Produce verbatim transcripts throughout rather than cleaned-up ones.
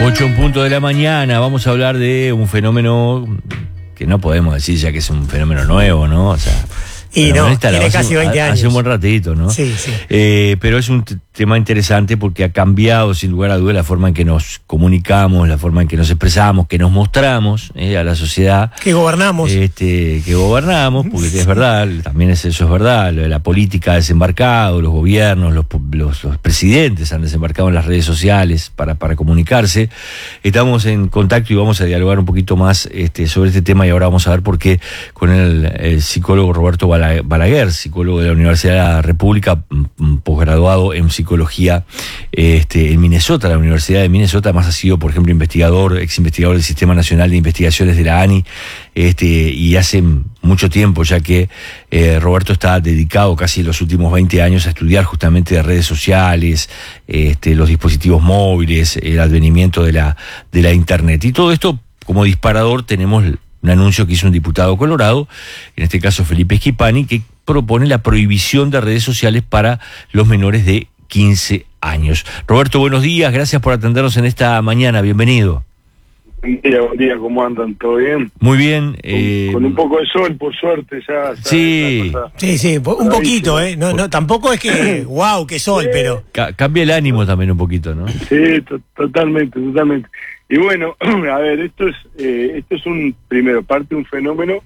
Ocho en punto de la mañana, vamos a hablar de un fenómeno que no podemos decir ya que es un fenómeno nuevo, ¿no? O sea, y no, tiene casi veinte años. Hace un buen ratito, ¿no? Sí, sí. Eh, pero es un t- tema interesante porque ha cambiado, sin lugar a dudas, la forma en que nos comunicamos, la forma en que nos expresamos, que nos mostramos eh, a la sociedad. Que gobernamos. Este, que gobernamos, porque es verdad, también es, eso es verdad, la política ha desembarcado, los gobiernos, los, los, los presidentes han desembarcado en las redes sociales para, para comunicarse. Estamos en contacto y vamos a dialogar un poquito más este, sobre este tema, y ahora vamos a ver por qué con el, el psicólogo Roberto Balaguer, psicólogo de la Universidad de la República, posgraduado en psicología este, en Minnesota, la Universidad de Minnesota. Además ha sido, por ejemplo, investigador, ex investigador del Sistema Nacional de Investigaciones de la A N I, este, y hace mucho tiempo ya que eh, Roberto está dedicado casi los últimos veinte años a estudiar justamente de redes sociales, este, los dispositivos móviles, el advenimiento de la, de la Internet. Y todo esto, como disparador, tenemos un anuncio que hizo un diputado colorado, en este caso Felipe Schipani, que propone la prohibición de redes sociales para los menores de quince años. Roberto, buenos días, gracias por atendernos en esta mañana, bienvenido. Buen día, buen día, ¿cómo andan? ¿Todo bien? Muy bien. Con, eh... con un poco de sol, por suerte, ya. ya sí. Sí, sí, un poquito, ¿eh? No, no, tampoco es que, wow, qué sol, sí. pero... Ca- cambia el ánimo también un poquito, ¿no? Sí, to- totalmente, totalmente. Y bueno, a ver, esto es, eh, esto es un, primero, parte de un fenómeno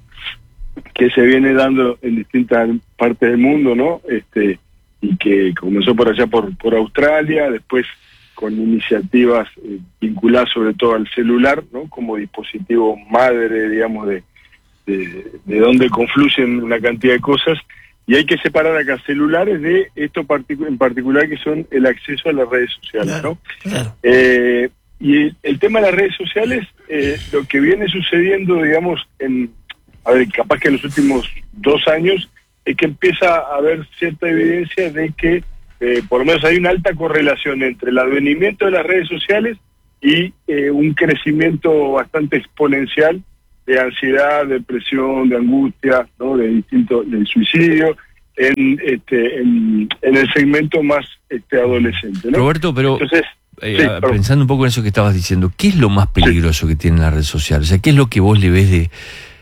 que se viene dando en distintas partes del mundo, ¿no? Este, y que comenzó por allá por, por Australia, después con iniciativas eh, vinculadas sobre todo al celular, ¿no? Como dispositivo madre, digamos, de, de, de donde confluyen una cantidad de cosas. Y hay que separar acá celulares de esto particu- en particular, que son el acceso a las redes sociales, claro, ¿no? Claro. Eh, y el, el tema de las redes sociales, eh, lo que viene sucediendo, digamos, en, a ver, capaz que en los últimos dos años, es que empieza a haber cierta evidencia de que Eh, por lo menos hay una alta correlación entre el advenimiento de las redes sociales y eh, un crecimiento bastante exponencial de ansiedad, depresión, de angustia, ¿no? De distinto, del suicidio, en este en, en el segmento más este adolescente, ¿no? Roberto, pero Entonces, eh, sí, pensando un poco en eso que estabas diciendo, ¿qué es lo más peligroso sí. que tienen las redes sociales? O sea, ¿qué es lo que vos le ves de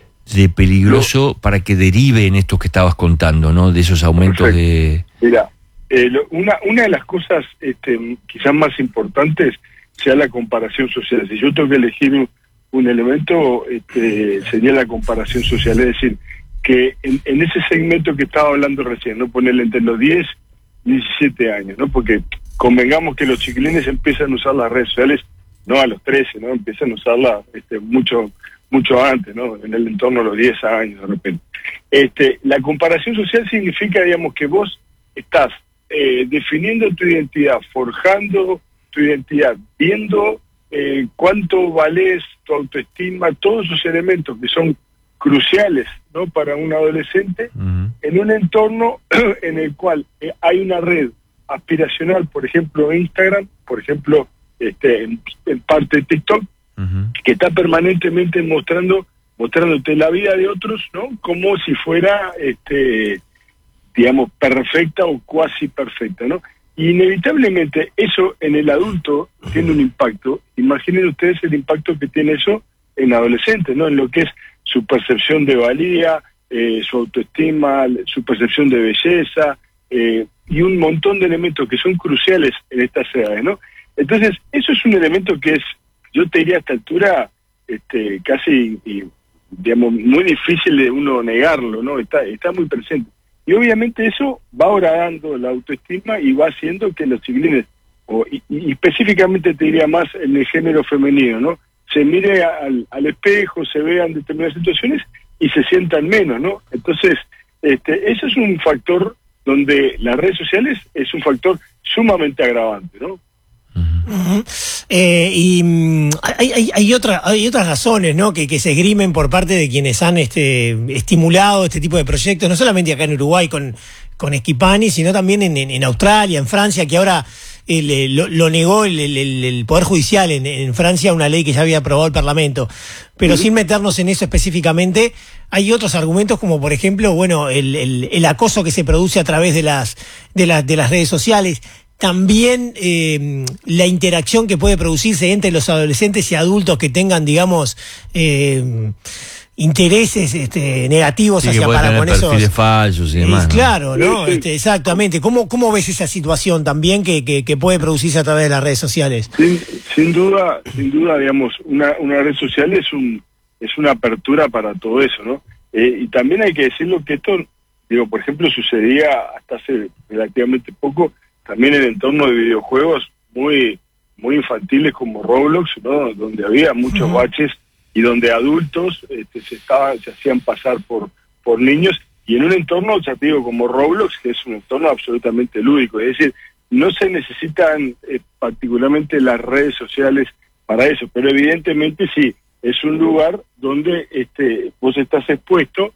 de peligroso no. para que derive en esto que estabas contando, ¿no? De esos aumentos Perfecto. de... Mira, Eh, lo, una una de las cosas este, quizás más importantes sea la comparación social. Si yo tengo que elegir un, un elemento, este, sería la comparación social. Es decir, que en, en ese segmento que estaba hablando recién, no ponerle entre los diez y diecisiete años, ¿no? Porque convengamos que los chiquilines empiezan a usar las redes sociales no a los trece, ¿no? Empiezan a usarlas este, mucho mucho antes, ¿no? En el entorno de los diez años de repente. Este, la comparación social significa, digamos, que vos estás Eh, definiendo tu identidad, forjando tu identidad, viendo eh, cuánto valés, tu autoestima, todos esos elementos que son cruciales, ¿no? Para un adolescente, uh-huh. en un entorno en el cual eh, hay una red aspiracional, por ejemplo Instagram, por ejemplo este, en, en parte de TikTok, uh-huh. que está permanentemente mostrando mostrándote la vida de otros, ¿no? Como si fuera este digamos, perfecta o cuasi perfecta, ¿no? Y inevitablemente eso en el adulto tiene un impacto. Imaginen ustedes el impacto que tiene eso en adolescentes, ¿no? En lo que es su percepción de valía, eh, su autoestima, su percepción de belleza, eh, y un montón de elementos que son cruciales en estas edades, ¿no? Entonces, eso es un elemento que es, yo te diría a esta altura, este, casi, y, digamos, muy difícil de uno negarlo, ¿no? Está, está muy presente. Y obviamente eso va horadando la autoestima y va haciendo que los chiquilines, o, y, y específicamente te diría más en el género femenino, ¿no? Se mire al, al espejo, se vean determinadas situaciones y se sientan menos, ¿no? Entonces, este, eso es un factor donde las redes sociales es un factor sumamente agravante, ¿no? Uh-huh. Eh, y um, hay, hay, hay, otra, hay otras razones, ¿no? que, que se esgrimen por parte de quienes han este, estimulado este tipo de proyectos, no solamente acá en Uruguay con, con Schipani, sino también en, en, en Australia, en Francia, que ahora el, lo, lo negó el, el, el Poder Judicial en, en Francia, una ley que ya había aprobado el Parlamento. Pero uh-huh. sin meternos en eso específicamente, hay otros argumentos como, por ejemplo, bueno, el, el, el acoso que se produce a través de las, de, la, de las redes sociales. también eh, la interacción que puede producirse entre los adolescentes y adultos que tengan, digamos, eh, intereses este, negativos sí, hacia que para con esos perfiles falsos y demás, eh, ¿no? Claro, ¿no? Este, exactamente. ¿Cómo, cómo ves esa situación también que, que, que puede producirse a través de las redes sociales? Sin, sin duda, sin duda, digamos, una, una red social es un es una apertura para todo eso, ¿no? Eh, y también hay que decirlo que esto, digo, por ejemplo, sucedía hasta hace relativamente poco, también en el entorno de videojuegos muy muy infantiles como Roblox, ¿no? Donde había muchos uh-huh. baches y donde adultos este, se estaban se hacían pasar por por niños, y en un entorno, ya te digo, como Roblox, que es un entorno absolutamente lúdico, es decir, no se necesitan eh, particularmente las redes sociales para eso, pero evidentemente sí, es un lugar donde este vos estás expuesto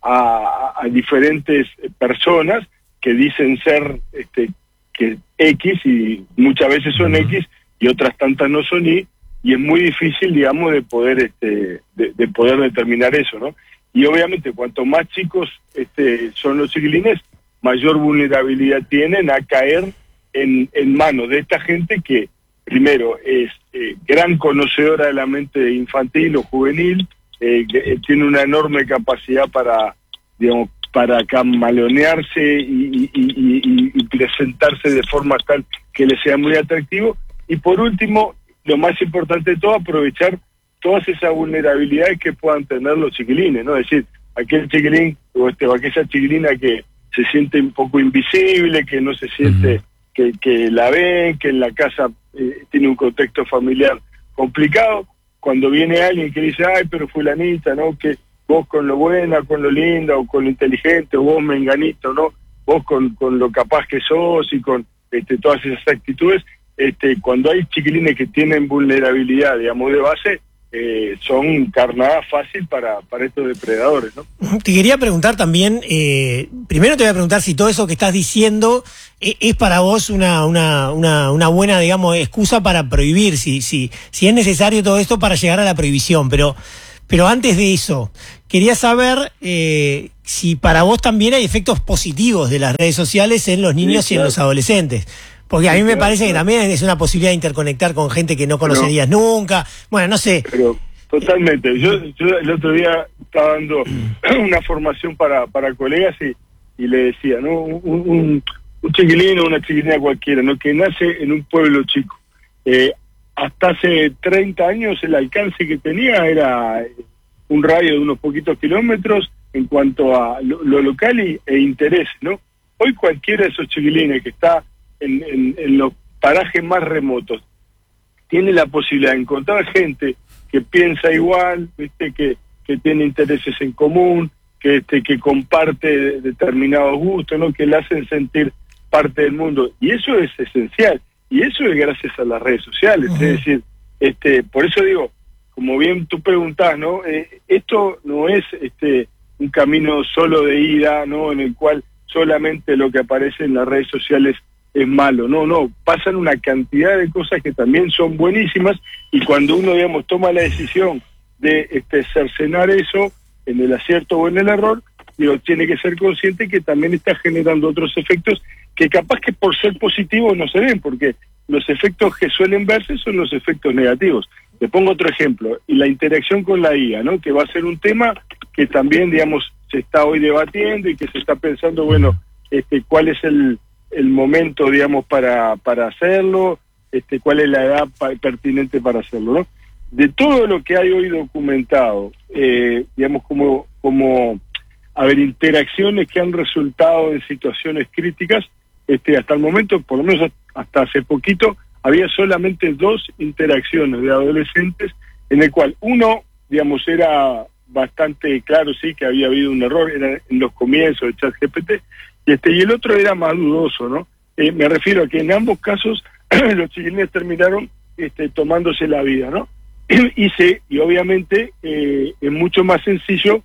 a, a diferentes personas que dicen ser este que X, y muchas veces son uh-huh. X y otras tantas no son Y, y es muy difícil, digamos, de poder este de, de poder determinar eso, ¿no? Y obviamente cuanto más chicos este son los chiquilines, mayor vulnerabilidad tienen a caer en, en manos de esta gente que primero es eh, gran conocedora de la mente infantil o juvenil, eh, que, eh, tiene una enorme capacidad para, digamos, para camaleonearse y, y, y, y presentarse de forma tal que le sea muy atractivo. Y por último, lo más importante de todo, aprovechar todas esas vulnerabilidades que puedan tener los chiquilines, ¿no? Es decir, aquel chiquilín o este, o aquella chiquilina que se siente un poco invisible, que no se siente uh-huh. que, que la ven, que en la casa eh, tiene un contexto familiar complicado. Cuando viene alguien que dice, ay, pero fulanita, ¿no? Que vos con lo buena, con lo linda, o con lo inteligente, o vos menganito, ¿no? Vos con, con lo capaz que sos y con este, todas esas actitudes, este, cuando hay chiquilines que tienen vulnerabilidad, digamos, de base, eh, son carnada fácil para, para estos depredadores, ¿no? Te quería preguntar también, eh, primero te voy a preguntar si todo eso que estás diciendo es, es para vos una, una, una, una buena, digamos, excusa para prohibir, si, si, si es necesario todo esto para llegar a la prohibición, pero, pero antes de eso, quería saber eh, si para vos también hay efectos positivos de las redes sociales en los niños sí, claro. y en los adolescentes. Porque a mí me parece que también es una posibilidad de interconectar con gente que no conocerías pero, nunca. Bueno, no sé. Pero totalmente. Yo, yo el otro día estaba dando una formación para, para colegas y, y le decía, ¿no? Un, un, un chiquilino, una chiquilina cualquiera, ¿no? Que nace en un pueblo chico. Eh, hasta hace treinta años el alcance que tenía era un radio de unos poquitos kilómetros en cuanto a lo, lo local y, e interés, ¿no? Hoy cualquiera de esos chiquilines que está En, en, en los parajes más remotos tiene la posibilidad de encontrar gente que piensa igual, ¿viste? que que tiene intereses en común, que este que comparte determinados gustos, ¿no? Que le hacen sentir parte del mundo, y eso es esencial, y eso es gracias a las redes sociales. Uh-huh. Es decir, este por eso digo, como bien tú preguntás, ¿no? Eh, esto no es este un camino solo de ida, ¿no? En el cual solamente lo que aparece en las redes sociales es malo, no, no, pasan una cantidad de cosas que también son buenísimas, y cuando uno, digamos, toma la decisión de este, cercenar eso, en el acierto o en el error, digo, tiene que ser consciente que también está generando otros efectos que capaz que por ser positivos no se ven, porque los efectos que suelen verse son los efectos negativos. Te pongo otro ejemplo, y la interacción con la I A, ¿no? Que va a ser un tema que también, digamos, se está hoy debatiendo y que se está pensando, bueno, este, cuál es el el momento, digamos, para para hacerlo, este cuál es la edad pa- pertinente para hacerlo, ¿no? De todo lo que hay hoy documentado, eh, digamos, como, como, a ver, interacciones que han resultado en situaciones críticas, este hasta el momento, por lo menos hasta hace poquito, había solamente dos interacciones de adolescentes, en el cual uno, digamos, era bastante claro, sí, que había habido un error, era en los comienzos de ChatGPT, y este y el otro era más dudoso, ¿no? Eh, me refiero a que en ambos casos los chiquilines terminaron este, tomándose la vida, ¿no? y se y obviamente eh, es mucho más sencillo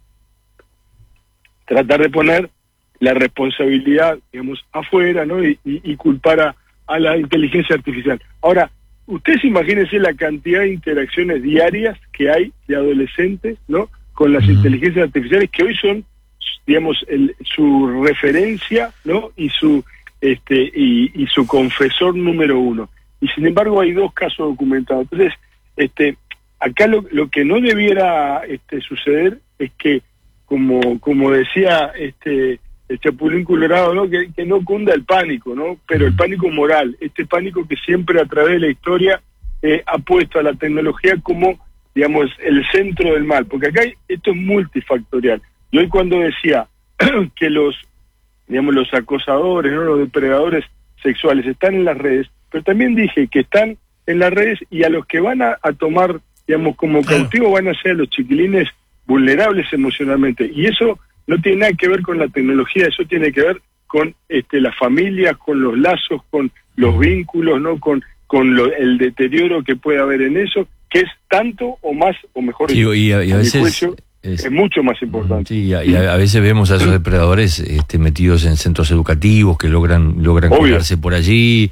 tratar de poner la responsabilidad, digamos, afuera, ¿no? Y, y, y culpar a, a la inteligencia artificial. Ahora, ustedes imagínense la cantidad de interacciones diarias que hay de adolescentes, ¿no? Con las uh-huh. inteligencias artificiales que hoy son, digamos, el, su referencia, ¿no? Y su este y, y su confesor número uno. Y sin embargo hay dos casos documentados. Entonces, este acá lo, lo que no debiera este, suceder es que, como como decía este el Chapulín Colorado, ¿no? Que, que no cunda el pánico, ¿no? Pero el pánico moral, este pánico que siempre a través de la historia eh, ha puesto a la tecnología como, digamos, el centro del mal, porque acá hay, esto es multifactorial. Y hoy cuando decía que los, digamos, los acosadores, ¿no? Los depredadores sexuales están en las redes, pero también dije que están en las redes y a los que van a, a tomar, digamos, como cautivo van a ser los chiquilines vulnerables emocionalmente. Y eso no tiene nada que ver con la tecnología, eso tiene que ver con este, las familias, con los lazos, con los vínculos, no, con con lo, el deterioro que puede haber en eso, que es tanto o más, o mejor, sí, y a, y a veces juicio, es, es mucho más importante. Sí, y a, y a veces vemos a esos depredadores este, metidos en centros educativos que logran logran colarse por allí,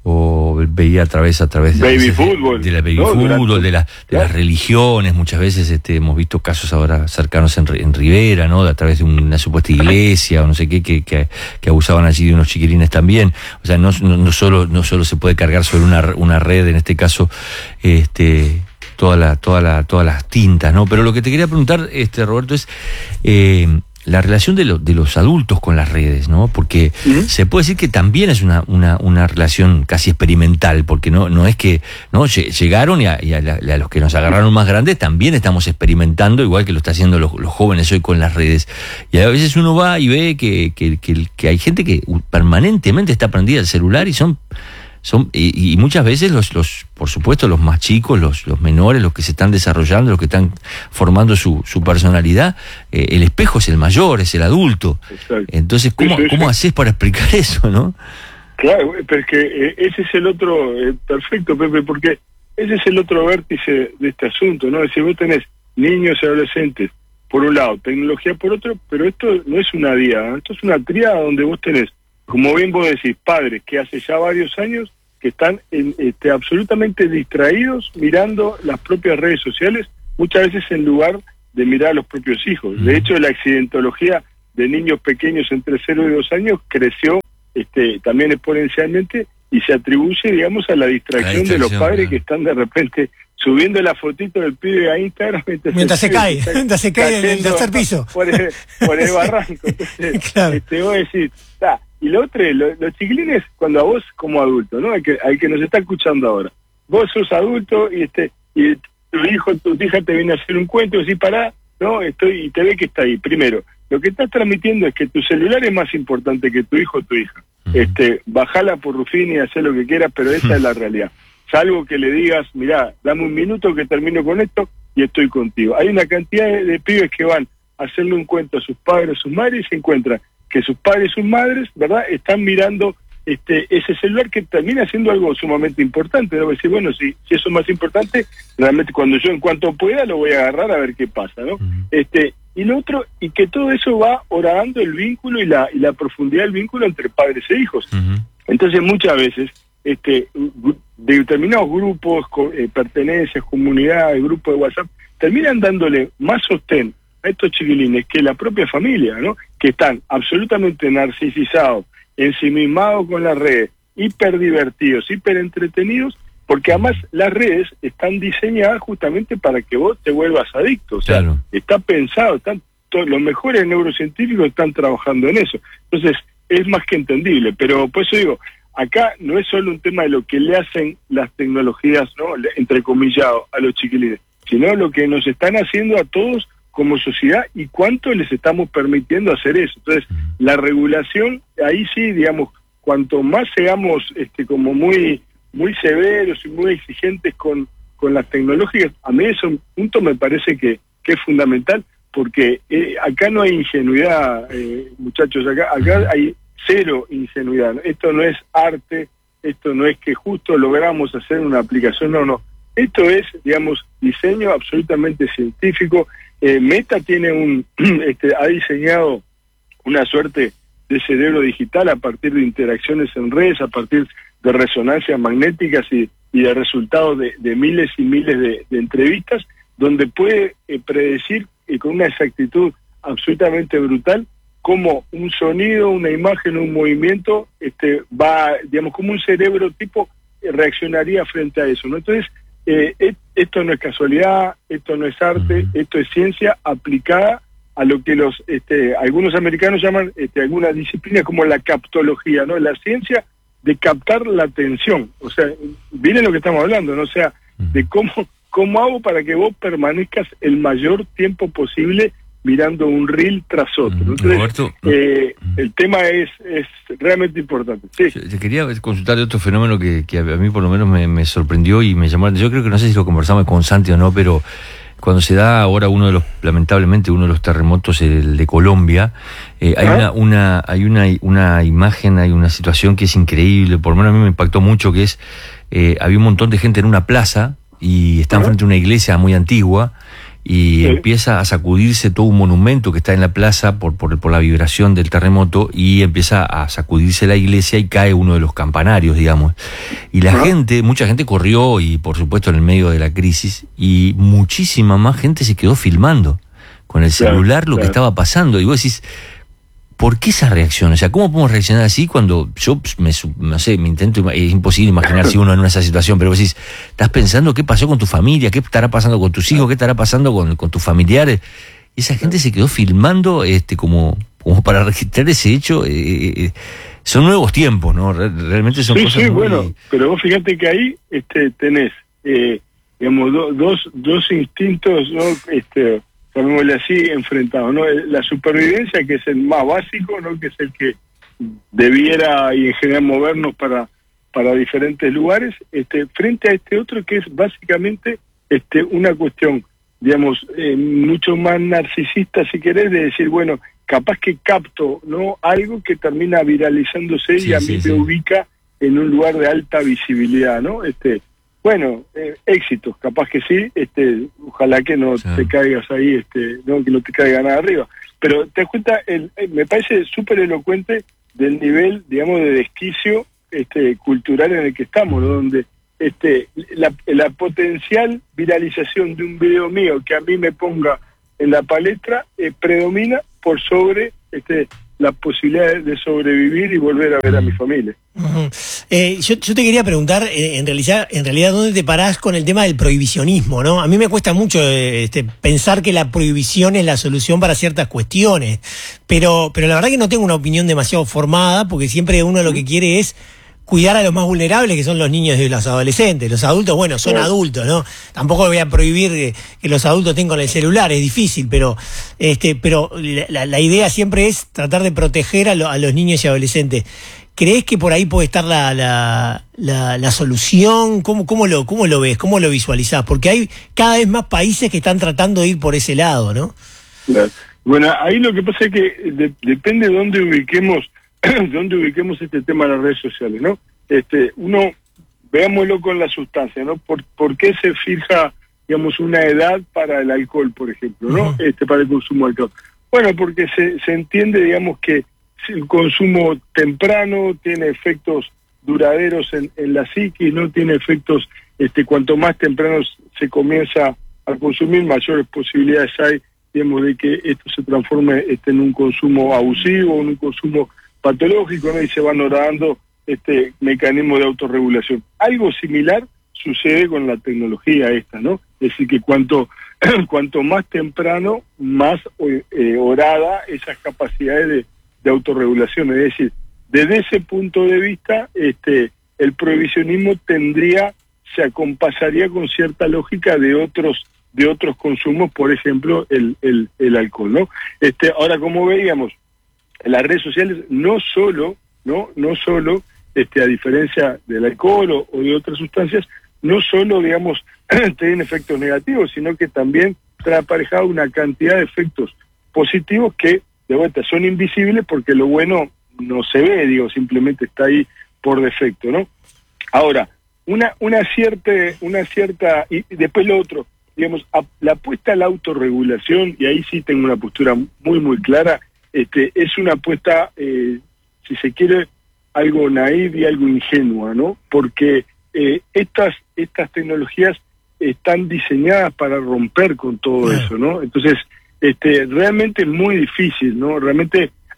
o veía a través a través de, baby de, fútbol, de la baby no, fútbol, durante, de, la, de claro. las religiones. Muchas veces este, hemos visto casos ahora cercanos en, en Rivera, ¿no? A través de una supuesta iglesia o no sé qué, que, que, que abusaban allí de unos chiquilines también. O sea, no, no, no solo no solo se puede cargar sobre una, una red, en este caso, este toda la, toda la, todas las tintas, ¿no? Pero lo que te quería preguntar, este Roberto, es eh, la relación de, lo, de los adultos con las redes, ¿no? Porque ¿Mm? se puede decir que también es una, una, una relación casi experimental, porque no, no es que no llegaron y a, y a, la, a los que nos agarraron más grandes también estamos experimentando, igual que lo está haciendo los, los jóvenes hoy con las redes. Y a veces uno va y ve que, que, que, que hay gente que permanentemente está prendida al celular y son... Son, y, y muchas veces los, los, por supuesto, los más chicos, los, los menores, los que se están desarrollando, los que están formando su, su personalidad, eh, el espejo es el mayor, es el adulto. Exacto. Entonces, ¿cómo, eso, ¿cómo haces para explicar eso, no? Claro, pero es que eh, ese es el otro, eh, perfecto, Pepe, porque ese es el otro vértice de este asunto, ¿no? Es decir, vos tenés niños y adolescentes, por un lado, tecnología por otro, pero esto no es una diada, ¿no? Esto es una tríada donde vos tenés, como bien vos decís, padres que hace ya varios años que están en, este, absolutamente distraídos mirando las propias redes sociales, muchas veces en lugar de mirar a los propios hijos. De hecho, la accidentología de niños pequeños entre cero y dos años creció este, también exponencialmente y se atribuye, digamos, a la distracción, la distracción de los padres, ¿no? Que están de repente subiendo la fotito del pibe a Instagram mientras, mientras se, se cae, mientras se cae en el tercer piso por el, por el barranco. Entonces, claro. este, vos decís, está. Y lo otro, lo, los chiquilines, cuando a vos como adulto, ¿no? Al que, al que nos está escuchando ahora, vos sos adulto y este y tu hijo, tu hija te viene a hacer un cuento y decís, pará, no, estoy, y te ve que está ahí. Primero, lo que estás transmitiendo es que tu celular es más importante que tu hijo o tu hija. Uh-huh. Este, bajala por Rufín y haz lo que quieras, pero esa uh-huh. es la realidad. Salvo que le digas, mirá, dame un minuto que termino con esto y estoy contigo. Hay una cantidad de, de pibes que van a hacerle un cuento a sus padres, a sus madres y se encuentran que sus padres y sus madres, ¿verdad?, están mirando este ese celular que termina siendo algo sumamente importante. Debo decir, bueno, si, si eso es más importante, realmente cuando yo en cuanto pueda lo voy a agarrar a ver qué pasa, ¿no? Uh-huh. Este y lo otro, y que todo eso va horadando el vínculo y la y la profundidad del vínculo entre padres e hijos. Uh-huh. Entonces muchas veces este de determinados grupos, eh, pertenencias, comunidades, grupos de WhatsApp, terminan dándole más sostén a estos chiquilines que la propia familia, ¿no? Que están absolutamente narcisizados, ensimismados con las redes, hiper divertidos, hiper entretenidos, porque además las redes están diseñadas justamente para que vos te vuelvas adicto. O sea, claro. Está pensado, están todos, los mejores neurocientíficos están trabajando en eso. Entonces, es más que entendible, pero por eso digo, acá no es solo un tema de lo que le hacen las tecnologías, ¿no?, entrecomillado, a los chiquilines, sino lo que nos están haciendo a todos como sociedad y cuánto les estamos permitiendo hacer eso. Entonces, la regulación, ahí sí, digamos, cuanto más seamos este como muy muy severos y muy exigentes con, con las tecnológicas, a mí ese punto me parece que, que es fundamental, porque eh, acá no hay ingenuidad, eh, muchachos, acá, acá hay cero ingenuidad, ¿no? Esto no es arte, esto no es que justo logramos hacer una aplicación, no, no. Esto es, digamos, diseño absolutamente científico. Eh, Meta tiene un, este, ha diseñado una suerte de cerebro digital a partir de interacciones en redes, a partir de resonancias magnéticas y, y de resultados de, de miles y miles de, de entrevistas, donde puede eh, predecir eh, con una exactitud absolutamente brutal cómo un sonido, una imagen, un movimiento, este, va, digamos, como un cerebro tipo eh, reaccionaría frente a eso, ¿no? Entonces, eh, et, esto no es casualidad, esto no es arte, uh-huh. esto es ciencia aplicada a lo que los, este, algunos americanos llaman, este, algunas disciplinas como la captología, ¿no? La ciencia de captar la atención, o sea, miren lo que estamos hablando, ¿no? O sea, uh-huh. de cómo, cómo hago para que vos permanezcas el mayor tiempo posible mirando un reel tras otro. Entonces, Roberto, eh, el tema es, es realmente importante. Sí. Te quería consultar de otro fenómeno que, que a mí por lo menos me, me sorprendió y me llamó. Yo creo que no sé si lo conversamos con Santi o no, pero cuando se da ahora uno de los, lamentablemente uno de los terremotos, el de Colombia, eh, hay una, una, hay una, una imagen, hay una situación que es increíble, por lo menos a mí me impactó mucho, que es, eh, había un montón de gente en una plaza y están frente a una iglesia muy antigua, y sí. empieza a sacudirse todo un monumento que está en la plaza por, por, por la vibración del terremoto, y empieza a sacudirse la iglesia y cae uno de los campanarios, digamos. Y la uh-huh. gente, mucha gente corrió, y por supuesto en el medio de la crisis, y muchísima más gente se quedó filmando con el celular claro, lo claro. que estaba pasando. Y vos decís, ¿por qué esa reacción? O sea, ¿cómo podemos reaccionar así cuando yo, me, no sé, me intento, es imposible imaginar si uno en esa situación, pero vos decís, estás pensando qué pasó con tu familia, qué estará pasando con tus hijos, qué estará pasando con, con tus familiares? Y esa gente se quedó filmando este como, como para registrar ese hecho. Eh, eh, son nuevos tiempos, ¿no? Realmente son sí, cosas sí, muy... bueno, pero vos fíjate que ahí este, tenés, eh, digamos, do, dos, dos instintos, ¿no? Este, llamémosle así, enfrentados, ¿no? La supervivencia, que es el más básico, ¿no? Que es el que debiera y en general movernos para, para diferentes lugares, este, frente a este otro que es básicamente este, una cuestión, digamos, eh, mucho más narcisista, si querés, de decir, bueno, capaz que capto, ¿no? Algo que termina viralizándose sí, y a mí sí, me sí. ubica en un lugar de alta visibilidad, ¿no? Este, Bueno, eh, éxitos, capaz que sí, este, ojalá que no sí. te caigas ahí, este, no que no te caiga nada arriba. Pero te das cuenta, el, el, me parece súper elocuente del nivel, digamos, de desquicio este, cultural en el que estamos, ¿no? Donde este, la, la potencial viralización de un video mío que a mí me ponga en la palestra eh, predomina por sobre este, la posibilidad de sobrevivir y volver a ver a mi familia. Uh-huh. eh, yo, yo te quería preguntar, eh, en realidad, en realidad, ¿dónde te parás con el tema del prohibicionismo, ¿no? A mí me cuesta mucho eh, este, pensar que la prohibición es la solución para ciertas cuestiones, pero, pero la verdad que no tengo una opinión demasiado formada, porque siempre uno lo que quiere es cuidar a los más vulnerables, que son los niños y los adolescentes. Los adultos, bueno, son bueno. adultos, ¿no? Tampoco voy a prohibir que, que los adultos tengan el celular, es difícil, pero este, pero la, la idea siempre es tratar de proteger a, lo, a los niños y adolescentes. ¿Crees que por ahí puede estar la, la, la, la solución? ¿Cómo, cómo, lo, ¿Cómo lo ves? ¿Cómo lo visualizás? Porque hay cada vez más países que están tratando de ir por ese lado, ¿no? Claro. Bueno, ahí lo que pasa es que de, depende de dónde ubiquemos dónde ubiquemos este tema en las redes sociales, ¿no? Este, uno, veámoslo con la sustancia, ¿no? ¿Por, por qué se fija, digamos, una edad para el alcohol, por ejemplo, ¿no? Uh-huh. Este, para el consumo de alcohol. Bueno, porque se, se entiende, digamos, que el consumo temprano tiene efectos duraderos en, en la psiquis, no tiene efectos, este, cuanto más temprano se comienza a consumir, mayores posibilidades hay, digamos, de que esto se transforme este, en un consumo abusivo, en un consumo patológico, ¿no? Y se van dando este mecanismo de autorregulación. Algo similar sucede con la tecnología esta, ¿no? Es decir, que cuanto cuanto más temprano, más eh, orada esas capacidades de, de autorregulación. Es decir, desde ese punto de vista, este el prohibicionismo tendría, se acompasaría con cierta lógica de otros de otros consumos, por ejemplo, el, el, el alcohol, ¿no? Este, ahora, como veíamos, las redes sociales no solo, no, no solo, este, a diferencia del alcohol o, o de otras sustancias, no solo, digamos, tienen efectos negativos, sino que también trae aparejado una cantidad de efectos positivos que, de vuelta, son invisibles porque lo bueno no se ve, digo, simplemente está ahí por defecto, ¿no? Ahora, una, una cierta, una cierta, y después lo otro, digamos, a, la apuesta a la autorregulación, y ahí sí tengo una postura muy, muy clara. Este, es una apuesta, eh, si se quiere, algo naif y algo ingenua, ¿no? Porque eh, estas estas tecnologías están diseñadas para romper con todo eso, ¿no? Entonces, este, realmente es muy difícil, ¿no? Realmente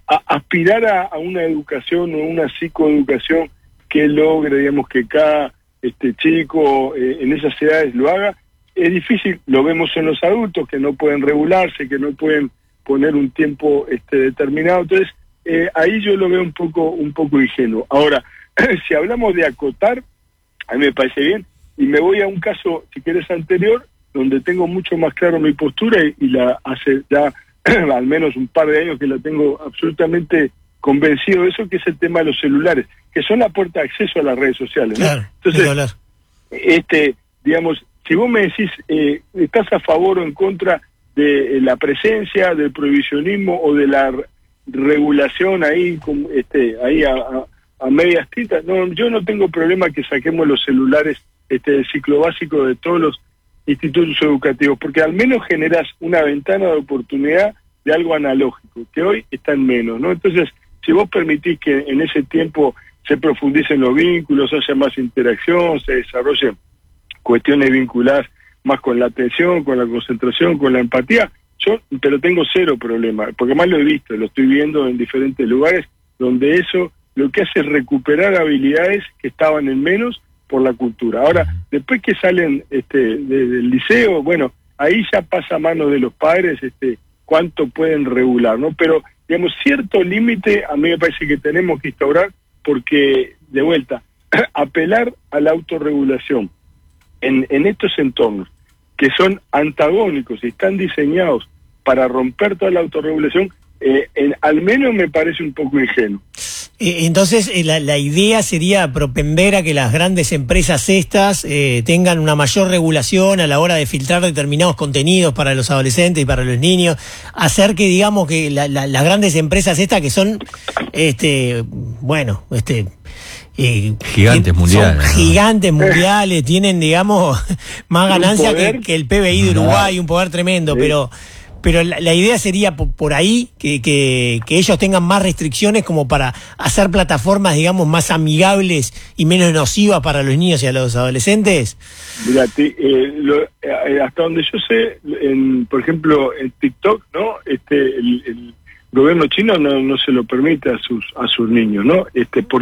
a, aspirar a, a una educación o una psicoeducación que logre, digamos, que cada este chico eh, en esas edades lo haga, es difícil. Lo vemos en los adultos que no pueden regularse, que no pueden poner un tiempo este determinado. Entonces, eh, ahí yo lo veo un poco, un poco ingenuo. Ahora, si hablamos de acotar, a mí me parece bien, y me voy a un caso, si querés, anterior, donde tengo mucho más claro mi postura y, y la hace ya al menos un par de años que la tengo absolutamente convencido de eso, que es el tema de los celulares, que son la puerta de acceso a las redes sociales, ¿no? Claro, entonces, este, digamos, si vos me decís, eh, ¿estás a favor o en contra de eh, la presencia, del prohibicionismo o de la re regulación ahí, con, este, ahí a, a, a medias tintas? No, yo no tengo problema que saquemos los celulares este, del ciclo básico de todos los institutos educativos, porque al menos generás una ventana de oportunidad de algo analógico, que hoy está en menos, ¿no? Entonces, si vos permitís que en ese tiempo se profundicen los vínculos, haya más interacción, se desarrollen cuestiones vinculadas más con la atención, con la concentración, con la empatía, yo pero tengo cero problema, porque más lo he visto, lo estoy viendo en diferentes lugares, donde eso lo que hace es recuperar habilidades que estaban en menos por la cultura. Ahora, después que salen este de, del liceo, bueno, ahí ya pasa a manos de los padres este cuánto pueden regular, ¿no? Pero, digamos, cierto límite a mí me parece que tenemos que instaurar, porque, de vuelta, apelar a la autorregulación en, en estos entornos que son antagónicos y están diseñados para romper toda la autorregulación, eh, en, al menos me parece un poco ingenuo. Entonces, la, la idea sería propender a que las grandes empresas estas eh, tengan una mayor regulación a la hora de filtrar determinados contenidos para los adolescentes y para los niños, hacer que, digamos, que la, la, las grandes empresas estas que son, este, bueno, este... Eh, gigantes mundiales, son gigantes ¿no? mundiales, tienen, digamos, más ganancia que, que el P B I de Uruguay, un poder tremendo, sí. pero... Pero la, la idea sería por, por ahí que, que, que ellos tengan más restricciones como para hacer plataformas, digamos, más amigables y menos nocivas para los niños y a los adolescentes. Mira, eh, lo, eh, hasta donde yo sé, en, por ejemplo, en TikTok, ¿no? Este, el, el gobierno chino no, no se lo permite a sus a sus niños, ¿no? Este, ¿por